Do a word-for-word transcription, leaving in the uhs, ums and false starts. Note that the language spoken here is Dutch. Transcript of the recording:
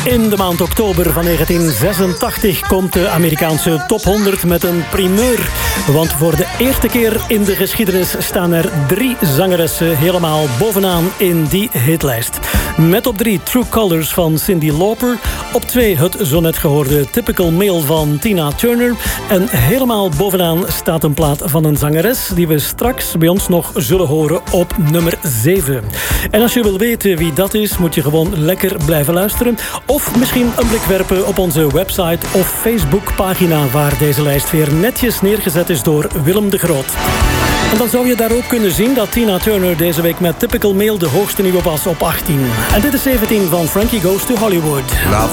In de maand oktober van negentien zesentachtig komt de Amerikaanse top honderd met een primeur. Want voor de eerste keer in de geschiedenis staan er drie zangeressen helemaal bovenaan in die hitlijst. Met op drie True Colors van Cyndi Lauper. Op twee het zo net gehoorde Typical Male van Tina Turner. En helemaal bovenaan staat een plaat van een zangeres die we straks bij ons nog zullen horen op nummer zeven. En als je wil weten wie dat is, moet je gewoon lekker blijven luisteren. Of misschien een blik werpen op onze website of Facebookpagina, waar deze lijst weer netjes neergezet is door Willem de Groot. En dan zou je daar ook kunnen zien dat Tina Turner deze week met Typical Male de hoogste nieuwe was op achttien. En dit is zeventien van Frankie Goes to Hollywood. La